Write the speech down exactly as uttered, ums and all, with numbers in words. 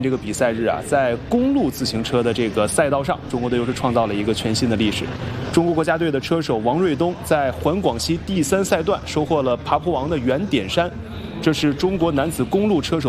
这个比赛日啊，在公路自行车的这个赛道上，中国队又是创造了一个全新的历史。中国国家队的车手王睿东在环广西第三赛段收获了爬坡王的圆点山，这是中国男子公路车手